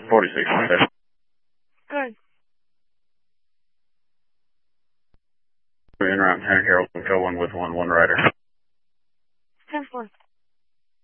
46, okay. Good. In route, Henry Harold, go 1 with 1 rider.